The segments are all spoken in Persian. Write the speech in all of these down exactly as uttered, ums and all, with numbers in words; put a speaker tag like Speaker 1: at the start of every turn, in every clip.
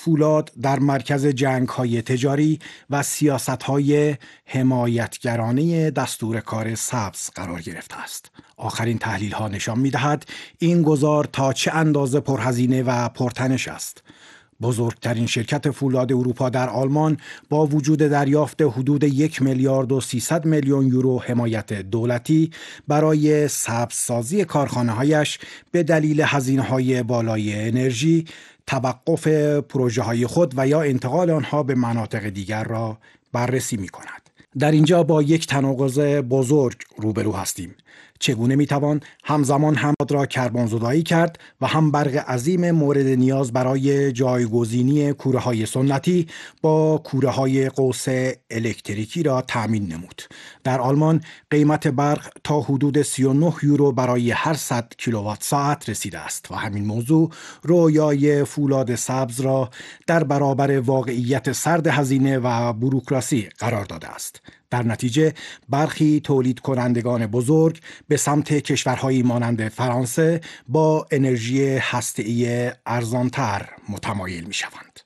Speaker 1: فولاد در مرکز جنگ‌های تجاری و سیاست‌های حمایتگرانه دستور کار سبز قرار گرفته است. آخرین تحلیل‌ها نشان می‌دهد این گذار تا چه اندازه پرهزینه و پرتنش است. بزرگترین شرکت فولاد اروپا در آلمان با وجود دریافت حدود یک میلیارد و سیصد میلیون یورو حمایت دولتی برای سبزسازی کارخانه‌هایش به دلیل هزینه‌های بالای انرژی، توقف پروژه‌های خود و یا انتقال آنها به مناطق دیگر را بررسی می‌کند. در اینجا با یک تناقض بزرگ روبرو هستیم. چگونه میتوان همزمان هم را کربن زدایی کرد و هم برق عظیم مورد نیاز برای جایگزینی کوره‌های سنتی با کوره‌های قوس الکتریکی را تأمین نمود؟ در آلمان قیمت برق تا حدود سی و نه یورو برای هر صد کیلووات ساعت رسیده است و همین موضوع رویای فولاد سبز را در برابر واقعیت سرد هزینه و بوروکراسی قرار داده است. در نتیجه برخی تولید کنندگان بزرگ به سمت کشورهایی مانند فرانسه با انرژی هسته‌ای ارزانتر متمایل می شوند.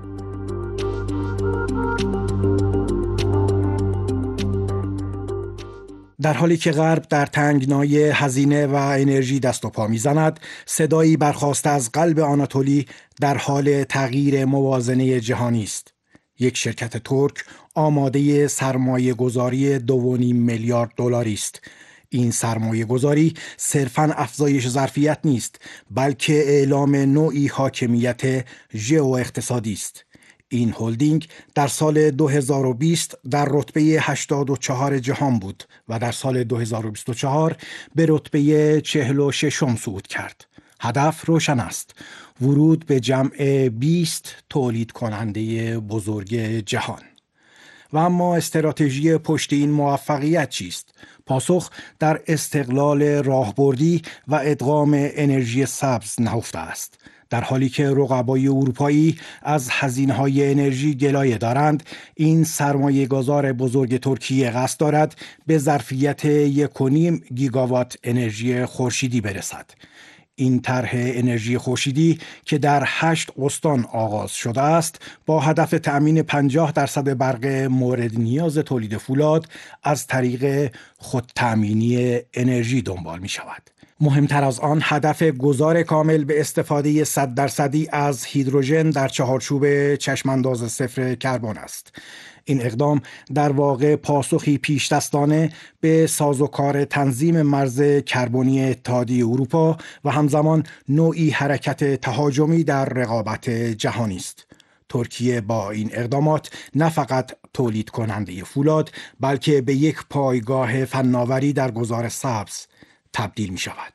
Speaker 1: در حالی که غرب در تنگنای هزینه و انرژی دست و پا می‌زند، صدایی برخاسته از قلب آناتولی در حال تغییر موازنه جهانی است. یک شرکت ترک آماده سرمایه گذاری دو و نیم میلیارد دلاری است. این سرمایه گذاری صرفاً افزایش ظرفیت نیست، بلکه اعلام نوعی حاکمیت ژئواقتصادی است. این هلدینگ در سال دو هزار و بیست در رتبه هشتاد و چهار جهان بود و در سال دو هزار و بیست و چهار به رتبه چهل و ششم صعود کرد. هدف روشن است: ورود به جمع بیست تولید کننده بزرگ جهان. و اما استراتژی پشت این موفقیت چیست؟ پاسخ در استقلال راهبردی و ادغام انرژی سبز نهفته است. در حالی که رقبای اروپایی از هزینه‌های انرژی گلایه دارند، این سرمایه گذار بزرگ ترکیه قصد دارد به ظرفیت یک و نیم گیگاوات انرژی خورشیدی برسد. این طرح انرژی خورشیدی که در هشت استان آغاز شده است با هدف تأمین پنجاه درصد برق مورد نیاز تولید فولاد از طریق خودتأمینی انرژی دنبال می شود. مهمتر از آن هدف گذار کامل به استفاده صد درصدی از هیدروژن در چهارچوب چشمانداز صفر کربن است. این اقدام در واقع پاسخی پیشدستانه به سازوکار تنظیم مرز کربنی اتحادیه اروپا و همزمان نوعی حرکت تهاجمی در رقابت جهانی است. ترکیه با این اقدامات نه فقط تولید کننده فولاد، بلکه به یک پایگاه فناوری در گذار سبز تبدیل می شود.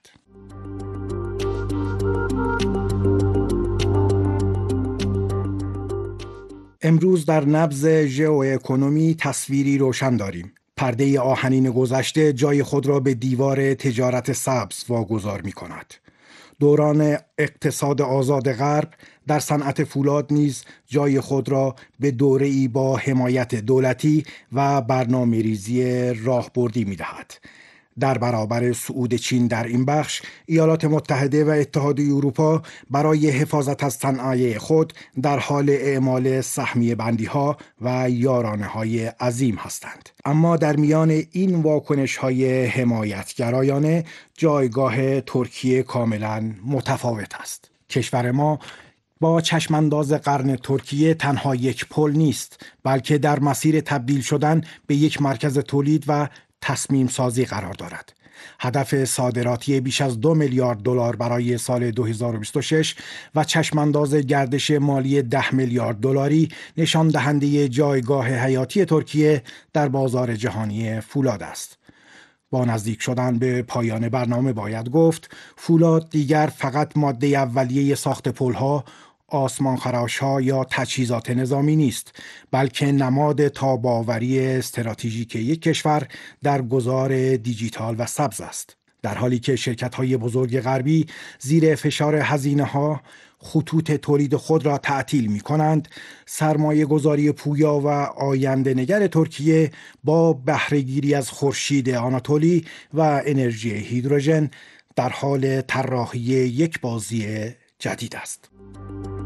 Speaker 1: امروز در نبض ژئواکونومی تصویری روشن داریم. پرده آهنین گذشته جای خود را به دیوار تجارت سبز واگذار می کند. دوران اقتصاد آزاد غرب در صنعت فولاد نیز جای خود را به دوره‌ای با حمایت دولتی و برنامه‌ریزی راهبردی می دهد. در برابر صعود چین در این بخش، ایالات متحده و اتحادیه اروپا برای حفاظت از صنایع خود در حال اعمال سهمیه بندی ها و یارانه های عظیم هستند. اما در میان این واکنش های حمایتگرایانه جایگاه ترکیه کاملا متفاوت است. کشور ما با چشمانداز قرن ترکیه تنها یک پل نیست، بلکه در مسیر تبدیل شدن به یک مرکز تولید و تصمیم سازی قرار دارد. هدف صادراتی بیش از دو میلیارد دلار برای سال دو هزار و بیست و شش و چشمانداز گردش مالی ده میلیارد دلاری نشان دهنده جایگاه حیاتی ترکیه در بازار جهانی فولاد است. با نزدیک شدن به پایان برنامه باید گفت فولاد دیگر فقط ماده اولیه ساخت پل‌ها، آسمانخراش‌ها یا تجهیزات نظامی نیست، بلکه نماد تاب‌آوری استراتژیک یک کشور در گذار دیجیتال و سبز است. در حالی که شرکت‌های بزرگ غربی زیر فشار هزینه‌ها خطوط تولید خود را تعطیل می‌کنند، سرمایه گذاری پویا و آینده نگر ترکیه با بهره‌گیری از خورشید آناتولی و انرژی هیدروژن در حال طراحی یک بازی جدید است.